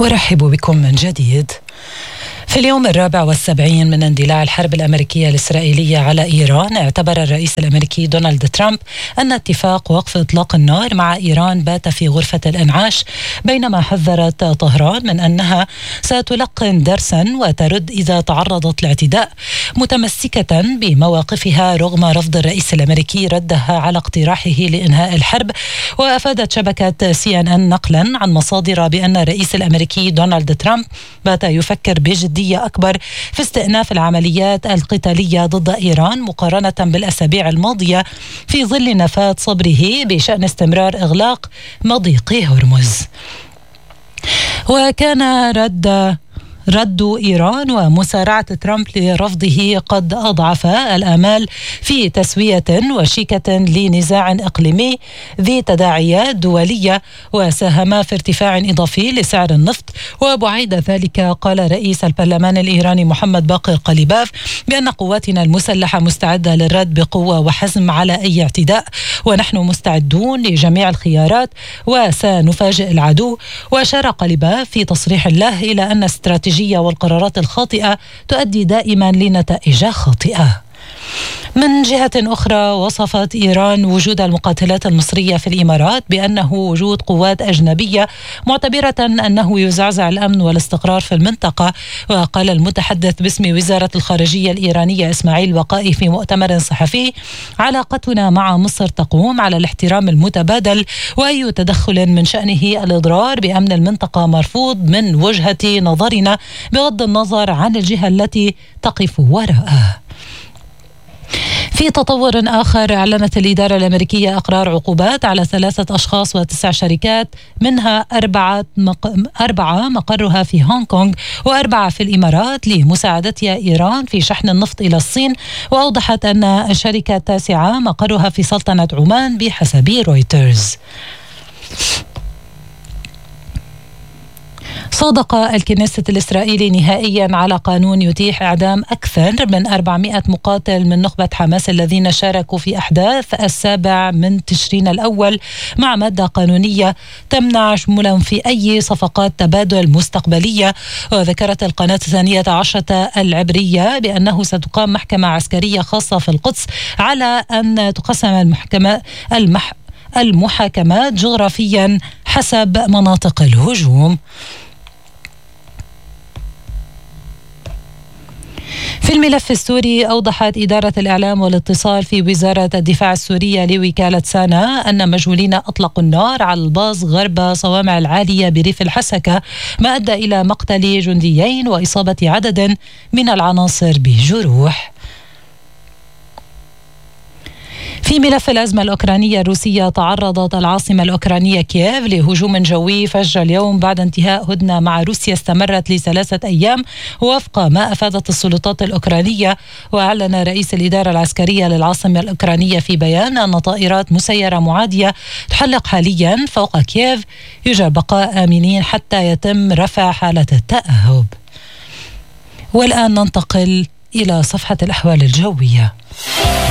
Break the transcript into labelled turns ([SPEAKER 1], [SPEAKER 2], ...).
[SPEAKER 1] ورحب بكم من جديد. في اليوم 74 من اندلاع الحرب الأمريكية الإسرائيلية على إيران، اعتبر الرئيس الأمريكي دونالد ترامب أن اتفاق وقف إطلاق النار مع إيران بات في غرفة الإنعاش، بينما حذرت طهران من أنها ستلقن درسا وترد إذا تعرضت لاعتداء، متمسكة بمواقفها رغم رفض الرئيس الأمريكي ردها على اقتراحه لإنهاء الحرب. وأفادت شبكة CNN نقلا عن مصادر بأن الرئيس الأمريكي دونالد ترامب بات يفكر بجدية أكبر في استئناف العمليات القتالية ضد إيران مقارنة بالأسابيع الماضية، في ظل نفاذ صبره بشأن استمرار إغلاق مضيق هرمز. وكان رد إيران ومسارعة ترامب لرفضه قد أضعف الآمال في تسوية وشيكة لنزاع إقليمي ذي تداعيات دولية، وساهم في ارتفاع إضافي لسعر النفط. وبعيد ذلك قال رئيس البرلمان الإيراني محمد باقر قليباف بأن قواتنا المسلحة مستعدة للرد بقوة وحزم على أي اعتداء، ونحن مستعدون لجميع الخيارات وسنفاجئ العدو. وأشار قليباف في تصريح له إلى أن استراتيجية والقرارات الخاطئة تؤدي دائما لنتائج خاطئة. من جهة أخرى، وصفت إيران وجود المقاتلات المصرية في الإمارات بأنه وجود قوات أجنبية، معتبرة أنه يزعزع الأمن والاستقرار في المنطقة. وقال المتحدث باسم وزارة الخارجية الإيرانية إسماعيل بقائي في مؤتمر صحفي: علاقتنا مع مصر تقوم على الاحترام المتبادل، وأي تدخل من شأنه الإضرار بأمن المنطقة مرفوض من وجهة نظرنا، بغض النظر عن الجهة التي تقف وراءه. في تطور آخر، أعلنت الإدارة الأمريكية إقرار عقوبات على 3 أشخاص و9 شركات، منها 4 مقرها في هونغ كونغ و4 في الإمارات، لمساعدتها إيران في شحن النفط إلى الصين. وأوضحت أن الشركة التاسعة مقرها في سلطنة عمان بحسب رويترز. صادق الكنيست الإسرائيلي نهائيا على قانون يتيح إعدام أكثر من 400 مقاتل من نخبة حماس الذين شاركوا في أحداث 7 من تشرين الأول، مع مادة قانونية تمنع شمولهم في أي صفقات تبادل مستقبلية. وذكرت القناة 12 العبرية بأنه ستقام محكمة عسكرية خاصة في القدس على أن تقسم المحاكمات جغرافيا حسب مناطق الهجوم. في الملف السوري، أوضحت إدارة الإعلام والاتصال في وزارة الدفاع السورية لوكالة سانا أن مجهولين أطلقوا النار على الباص غرب صوامع العالية بريف الحسكة، ما أدى إلى مقتل جنديين وإصابة عدد من العناصر بجروح. في ملف الأزمة الأوكرانية الروسية، تعرضت العاصمة الأوكرانية كييف لهجوم جوي فجر اليوم بعد انتهاء هدنة مع روسيا استمرت ل3 أيام وفق ما أفادت السلطات الأوكرانية. وأعلن رئيس الإدارة العسكرية للعاصمة الأوكرانية في بيان أن طائرات مسيرة معادية تحلق حاليا فوق كييف، يرجى البقاء آمنين حتى يتم رفع حالة التأهب. والآن ننتقل إلى صفحة الأحوال الجوية.